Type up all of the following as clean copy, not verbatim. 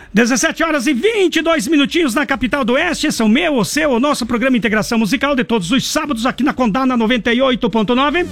17 horas e 22 minutinhos na capital do Oeste. Esse é o meu, o seu, o nosso programa Integração Musical de todos os sábados aqui na Condá, na 98.9.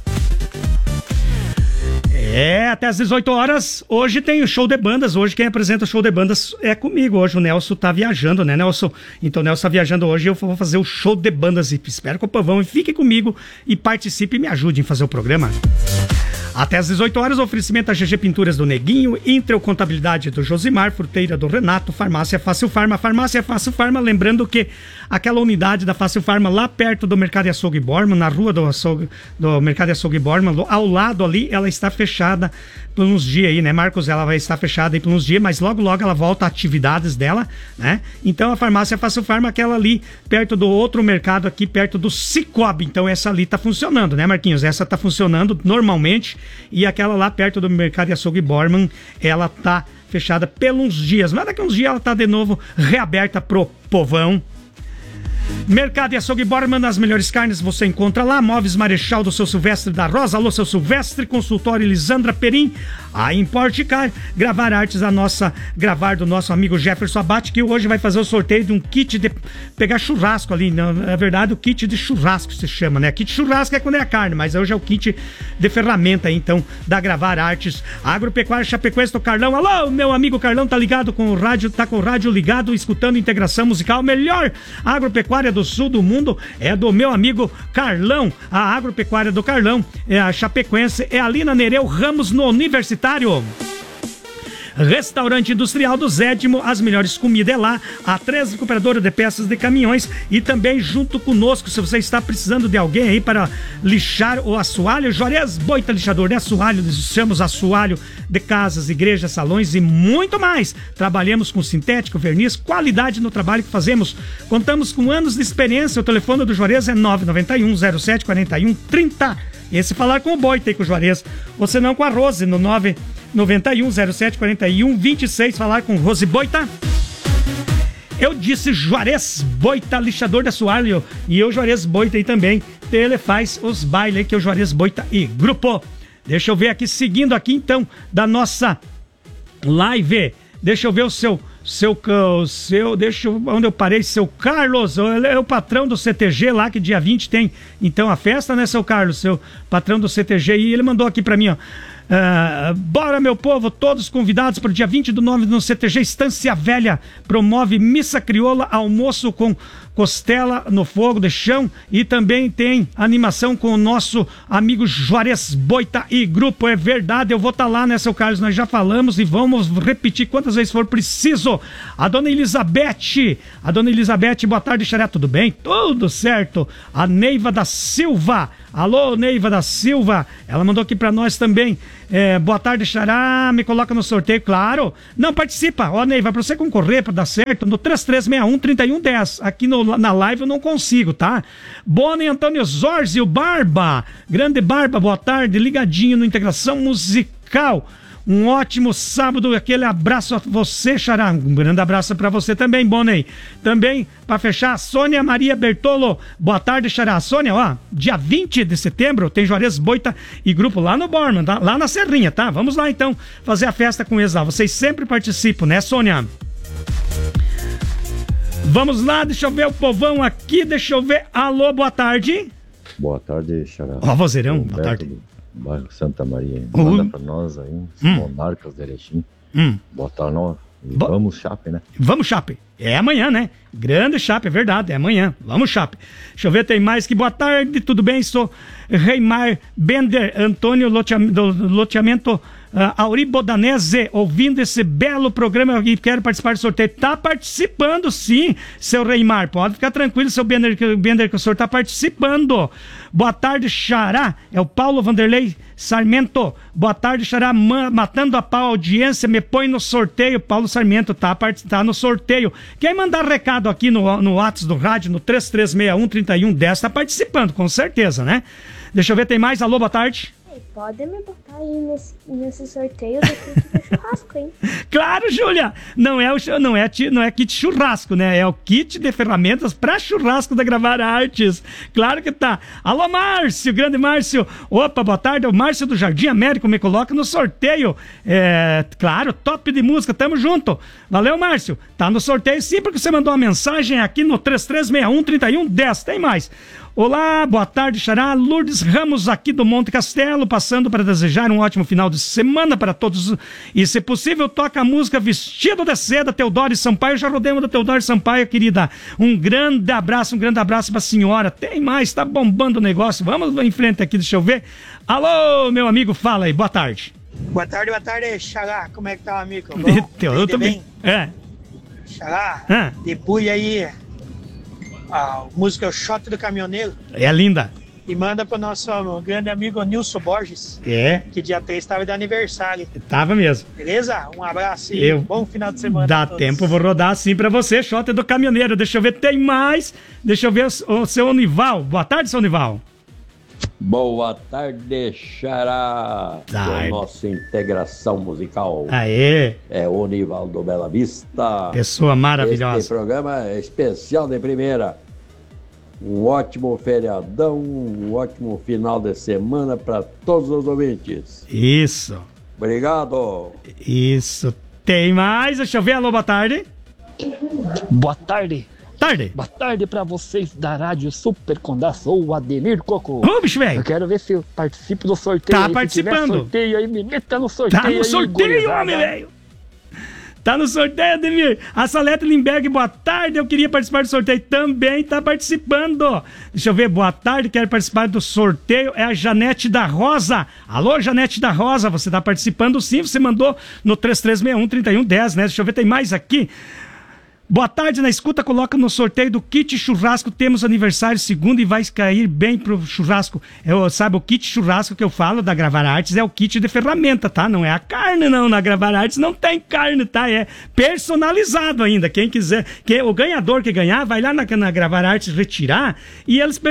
Até às 18 horas. Hoje tem o show de bandas. Hoje quem apresenta o show de bandas é comigo. Hoje o Nelson tá viajando, né, Nelson? Então o Nelson tá viajando hoje e eu vou fazer o show de bandas. E espero que o povão fique comigo e participe e me ajude em fazer o programa. Até às 18 horas, oferecimento a GG Pinturas do Neguinho, Intrel Contabilidade do Josimar, Fruteira do Renato, Farmácia Fácil Farma. Farmácia Fácil Farma, lembrando que aquela unidade da Fácil Farma lá perto do Mercado de Açougue Borman, na rua do Mercado de Açougue Borman, ao lado ali, ela está fechada por uns dias aí, né, Marcos? Ela vai estar fechada aí por uns dias, mas logo logo ela volta a atividades dela, né? Então a Farmácia Fácil Farma, aquela ali perto do outro mercado aqui, perto do Cicobi. Então essa ali tá funcionando, né, Marquinhos? Essa tá funcionando normalmente. E aquela lá perto do Mercado de Açougue Borman, ela tá fechada pelos dias. Mas daqui a uns dias ela tá de novo reaberta pro povão. Mercado de Açougue Borman, as melhores carnes você encontra lá. Móveis Marechal do Seu Silvestre da Rosa. Alô, Seu Silvestre. Consultório Lisandra Perim. A Import Car. Gravar Artes, gravar do nosso amigo Jefferson Abate, que hoje vai fazer o sorteio de um kit de pegar churrasco ali. Na verdade, o kit de churrasco se chama, né? Kit churrasco é quando é a carne, mas hoje é o kit de ferramenta, então, da Gravar Artes. Agropecuária Chapecoense do Carlão. Alô, meu amigo Carlão, tá ligado com o rádio, tá com o rádio ligado, escutando Integração Musical. Melhor agropecuária do sul do mundo é do meu amigo Carlão. A Agropecuária do Carlão é a Chapecoense, é ali na Nereu Ramos, no Universitário. Restaurante Industrial do Zédimo, as melhores comidas é lá. A 3 recuperadora de peças de caminhões. E também junto conosco, se você está precisando de alguém aí para lixar o assoalho, Juarez Boita Lixador de Assoalho. Lixamos assoalho de casas, igrejas, salões e muito mais. Trabalhamos com sintético, verniz, qualidade no trabalho que fazemos. Contamos com anos de experiência. O telefone do Juarez é 991 07 41 30. E se falar com o Boita aí com o Juarez, ou se não com a Rose no 991 07 41 26, falar com Rose Boita. Eu disse Juarez Boita Lixador de Assoalho. E eu, Juarez Boita aí também. Ele faz os bailes aí, que é o Juarez Boita e Grupo. Deixa eu ver aqui, seguindo aqui então da nossa live. Deixa eu ver o seu, deixa eu, onde eu parei, seu Carlos, ele é o patrão do CTG lá, que dia 20 tem, então, a festa, né, seu Carlos, seu patrão do CTG, e ele mandou aqui pra mim, ó, bora, meu povo, todos convidados para o dia 20/9 no CTG Estância Velha, promove missa crioula, almoço com costela no fogo de chão e também tem animação com o nosso amigo Juarez Boita e Grupo. É verdade, eu vou estar lá, né, seu Carlos? Nós já falamos e vamos repetir quantas vezes for preciso. A dona Elizabeth, boa tarde, Xará, tudo bem? Tudo certo. A Neiva da Silva, alô, Neiva da Silva, ela mandou aqui pra nós também. Boa tarde, Xará, me coloca no sorteio, claro. Não, participa, ó, Neiva, pra você concorrer, pra dar certo, no 3361-3110. Aqui na live eu não consigo, tá? Boni Antônio Zorzio Barba, grande Barba, boa tarde, ligadinho no Integração Musical. Um ótimo sábado, aquele abraço a você, Xará. Um grande abraço pra você também, Bonnie. Também, pra fechar, Sônia Maria Bertolo. Boa tarde, Xará. Sônia, ó, dia 20 de setembro tem Juarez Boita e Grupo lá no Borman, tá? Lá na Serrinha, tá? Vamos lá, então, fazer a festa com eles lá. Vocês sempre participam, né, Sônia? Vamos lá, deixa eu ver o povão aqui, deixa eu ver. Alô, boa tarde. Boa tarde, Xará. Ó, vozeirão, boa tarde. Bairro Santa Maria. Manda pra nós aí, Monarcas de Erechim. Boa tarde, nós. Vamos, Chape, né? Vamos, Chape. É amanhã, né? Grande Chape, é verdade, é amanhã. Vamos, Chape. Deixa eu ver, tem mais que boa tarde, tudo bem? Sou Reimar Bender, Antônio do loteamento Auri Bodanese, ouvindo esse belo programa e quero participar do sorteio. Tá participando, sim, seu Reimar. Pode ficar tranquilo, seu Bender, que o senhor tá participando. Boa tarde, Xará. É o Paulo Vanderlei Sarmento. Boa tarde, Xará. Matando a pau, audiência, me põe no sorteio. Paulo Sarmento tá no sorteio. Quem mandar recado aqui no WhatsApp do rádio, no 3361-3110, tá participando, com certeza, né? Deixa eu ver, tem mais? Alô, boa tarde. pode me botar aí nesse sorteio do kit do churrasco, hein? Claro, Júlia! Não é kit churrasco, né? É o kit de ferramentas para churrasco da Gravar Artes. Claro que tá. Alô, Márcio, grande Márcio. Opa, boa tarde. O Márcio do Jardim Américo me coloca no sorteio. Claro, top de música, tamo junto. Valeu, Márcio. Tá no sorteio sim, porque você mandou uma mensagem aqui no 3361-3110. Tem mais. Olá, boa tarde, Xará. Lourdes Ramos aqui do Monte Castelo, passando para desejar um ótimo final de semana para todos. E, se possível, toca a música Vestido de Seda, Teodoro Sampaio. Já rodei uma da Teodoro Sampaio, querida. Um grande abraço para a senhora. Tem mais, tá bombando o negócio. Vamos em frente aqui, deixa eu ver. Alô, meu amigo, fala aí, boa tarde. Boa tarde, Xará. Como é que tá, amigo? Eu tô bem. Xará, depois aí... A música é o Shot do Caminhoneiro. É linda. E manda pro nosso grande amigo Nilson Borges. Que dia 3 estava de aniversário. Tava mesmo. Beleza? Um abraço e bom final de semana. Dá tempo, vou rodar assim pra você. Shot do Caminhoneiro. Deixa eu ver, tem mais. Deixa eu ver o seu Onival. Boa tarde, seu Onival. Boa tarde, Xará. Da nossa integração musical. Aê. É o Onivaldo Bela Vista. Pessoa maravilhosa. Este programa é especial de primeira. Um ótimo feriadão, um ótimo final de semana para todos os ouvintes. Isso. Obrigado. Isso. Tem mais? Deixa eu ver. Alô, boa tarde. Boa tarde. Tarde. Boa tarde pra vocês da Rádio Super Condá. Sou o Adenir Coco. Ô, bicho velho. Eu quero ver se eu participo do sorteio. Tá aí. participando. Se tiver sorteio aí, me meta no sorteio. Tá no sorteio, homem, velho. Tá no sorteio, Ademir. A Salete Limberg, boa tarde. Eu queria participar do sorteio. Também tá participando. Deixa eu ver, boa tarde. Quero participar do sorteio. É a Janete da Rosa. Alô, Janete da Rosa. Você tá participando sim. Você mandou no 3361-3110, né? Deixa eu ver, tem mais aqui. Boa tarde, na escuta, coloca no sorteio do kit churrasco, temos aniversário segundo e vai cair bem pro churrasco. Sabe, o kit churrasco que eu falo da Gravar Artes é o kit de ferramenta, tá? Não é a carne, não. Na Gravar Artes não tem carne, tá? É personalizado ainda. Quem quiser, o ganhador que ganhar, vai lá na Gravar Artes retirar e eles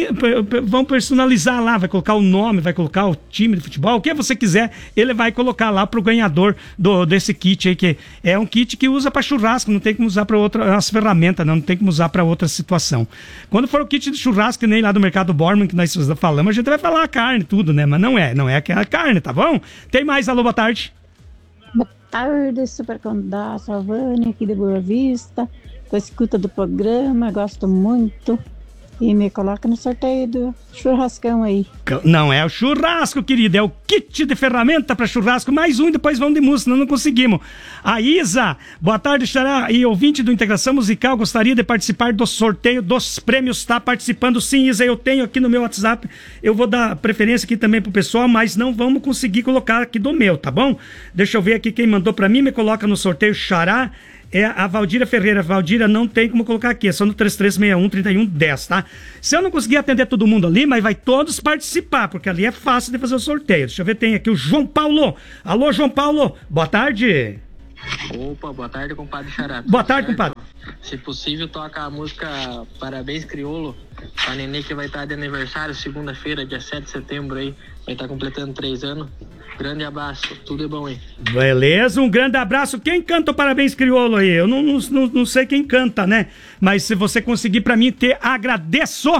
vão personalizar lá, vai colocar o nome, vai colocar o time de futebol, o que você quiser, ele vai colocar lá pro ganhador desse kit aí, que é um kit que usa para churrasco, não tem como usar para outras ferramentas, não tem como usar para outra situação. Quando for o kit de churrasco, que nem lá do Mercado Borman, que nós falamos, a gente vai falar a carne, tudo, né? Mas não é aquela carne, tá bom? Tem mais, alô, boa tarde. Boa tarde, Super Condá, Salvânia, aqui de Boa Vista. Tô escuta do programa, gosto muito. E me coloca no sorteio do churrascão aí. Não é o churrasco, querido, é o kit de ferramenta para churrasco. Mais um e depois vamos de música, senão não conseguimos. A Isa, boa tarde, Xará. E ouvinte do Integração Musical, gostaria de participar do sorteio dos prêmios. Está participando sim, Isa, eu tenho aqui no meu WhatsApp. Eu vou dar preferência aqui também pro pessoal, mas não vamos conseguir colocar aqui do meu, tá bom? Deixa eu ver aqui quem mandou para mim, me coloca no sorteio Xará. É a Valdira Ferreira. Valdira não tem como colocar aqui, é só no 3361-3110, tá? Se eu não conseguir atender todo mundo ali, mas vai todos participar, porque ali é fácil de fazer o sorteio. Deixa eu ver, tem aqui o João Paulo. Alô, João Paulo, boa tarde. Opa, boa tarde, compadre Xará. Boa tarde, compadre. Se possível, toca a música Parabéns Crioulo, a Nenê que vai estar de aniversário segunda-feira, dia 7 de setembro aí, vai estar completando 3 anos. Grande abraço, tudo é bom aí. Beleza, um grande abraço. Quem canta o Parabéns Crioulo aí? Eu não sei quem canta, né? Mas se você conseguir pra mim ter, agradeço.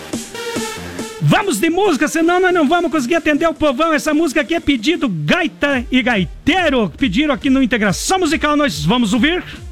Vamos de música, senão nós não vamos conseguir atender o povão. Essa música aqui é pedido Gaita e Gaiteiro. Pediram aqui no Integração Musical, nós vamos ouvir.